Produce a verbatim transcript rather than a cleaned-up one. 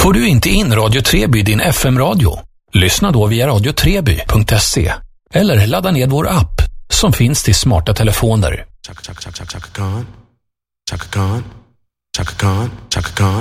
Får du inte in Radio Treby i din F M-radio? Lyssna då via radio treby punkt se eller ladda ned vår app som finns till smarta telefoner. Chaka Chaka Chaka Chaka Khan, Chaka Khan, Chaka Khan, Chaka Khan.